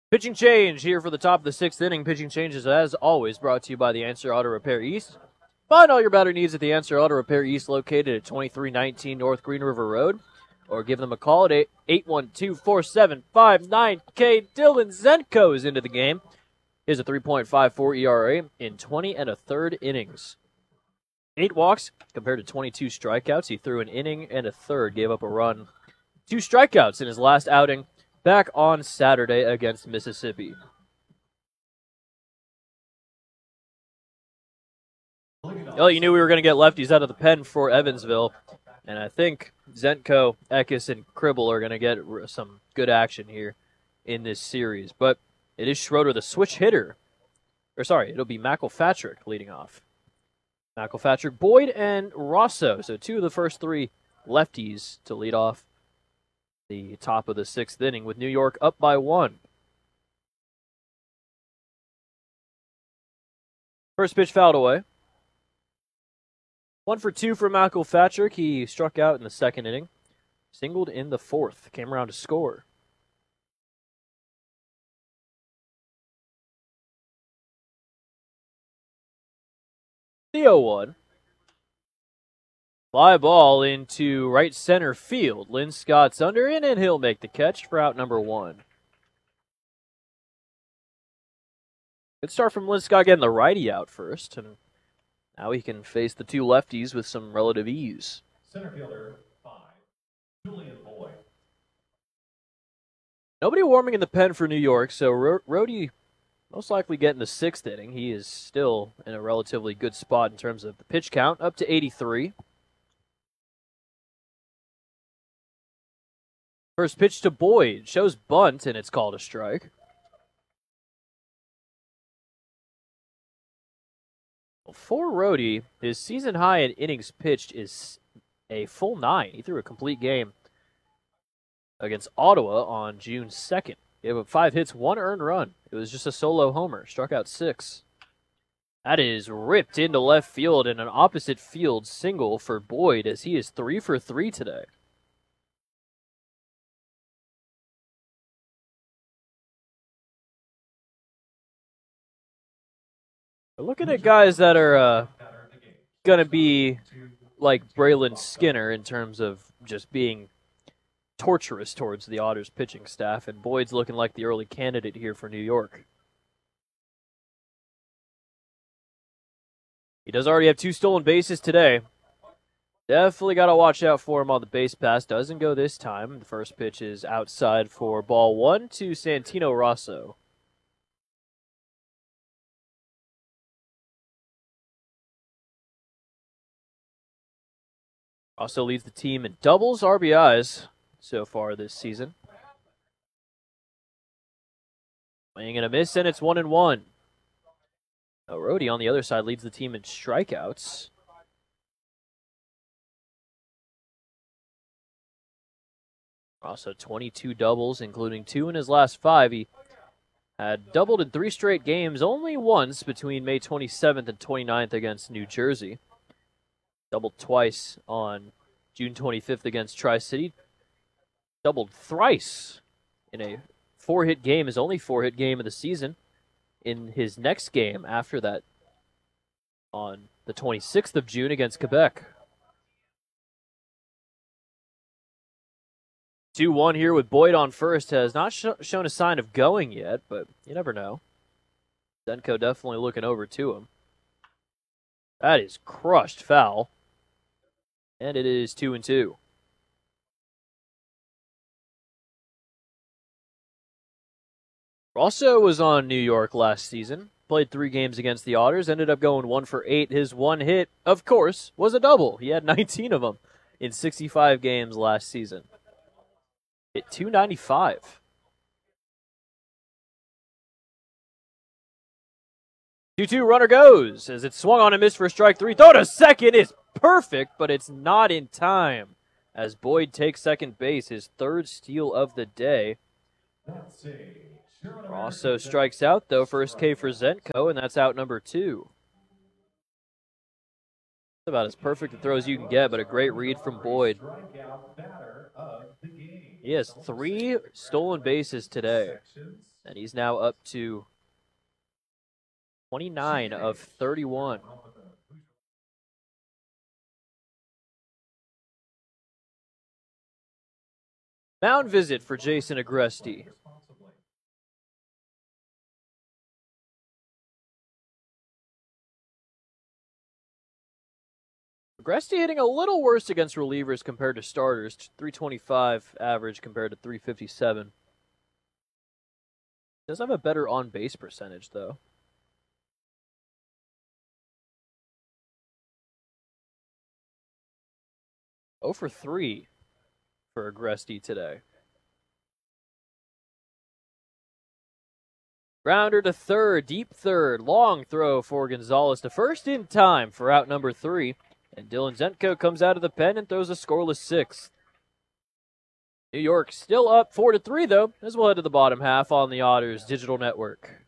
Pitching change here for the top of the sixth inning. Pitching changes, as always, brought to you by the Answer Auto Repair East. Find all your battery needs at the Answer Auto Repair East, located at 2319 North Green River Road, or give them a call at 812-4759-K. Dylan Zenko is into the game. He has a 3.54 ERA in 20 and a third innings. 8 walks compared to 22 strikeouts. He threw an inning and a third, gave up a run. 2 strikeouts in his last outing back on Saturday against Mississippi. Well, you knew we were going to get lefties out of the pen for Evansville, and I think Zenko, Eckes, and Cribble are going to get some good action here in this series. But it is Schroeder, the switch hitter. It'll be McElpatrick leading off. McElpatrick, Boyd, and Rosso. So 2 of the first 3 lefties to lead off the top of the sixth inning, with New York up by 1. First pitch fouled away. 1 for 2 for McElpatrick. He struck out in the second inning. Singled in the fourth. Came around to score. The 0-1. Fly ball into right center field. Lynn Scott's under in, and he'll make the catch for out number 1. Good start from Lynn Scott getting the righty out first, and now he can face the 2 lefties with some relative ease. Center fielder 5, Julian Boyd. Nobody warming in the pen for New York, so Rhodey most likely getting the sixth inning. He is still in a relatively good spot in terms of the pitch count, up to 83. First pitch to Boyd. Shows bunt, and it's called a strike. Well, for Rhodey, his season high in innings pitched is a full 9. He threw a complete game against Ottawa on June 2nd. He gave up 5 hits, 1 earned run. It was just a solo homer. Struck out 6. That is ripped into left field, and an opposite field single for Boyd, as he is 3 for 3 today. We're looking at guys that are going to be like Braylon Skinner in terms of just being torturous towards the Otters pitching staff, and Boyd's looking like the early candidate here for New York. He does already have 2 stolen bases today. Definitely got to watch out for him on the base pass. Doesn't go this time. The first pitch is outside for ball 1 to Santino Rosso. Also leads the team in doubles, RBIs so far this season. Swing and a miss, and it's 1-1. Rhodey on the other side leads the team in strikeouts. Also 22 doubles, including 2 in his last 5. He had doubled in 3 straight games, only once between May 27th and 29th against New Jersey. Doubled twice on June 25th against Tri-City. Doubled thrice in a 4-hit game, his only 4-hit game of the season, in his next game after that on the 26th of June against Quebec. 2-1 here with Boyd on first. Has not shown a sign of going yet, but you never know. Zenko definitely looking over to him. That is crushed foul. And it is 2-2. Rosso was on New York last season. Played 3 games against the Otters. Ended up going 1 for 8. His 1 hit, of course, was a double. He had 19 of them in 65 games last season. Hit .295. Two-two, runner goes as it swung on and missed for strike 3. Throw to second is perfect, but it's not in time as Boyd takes second base, his 3rd steal of the day. Rosso strikes out, though. First K for Zenko, and that's out number 2. About as perfect a throw as you can get, but a great read from Boyd. He has 3 stolen bases today, and he's now up to 29 of 31. Mound visit for Jason Agresti. Agresti hitting a little worse against relievers compared to starters. 325 average compared to 357. Does have a better on-base percentage, though. Oh for 3 for Agresti today. Grounder to third, deep third, long throw for Gonzalez to first in time for out number 3. And Dylan Zenko comes out of the pen and throws a scoreless 6th. New York still up 4-3, though, as we'll head to the bottom half on the Otters Digital Network.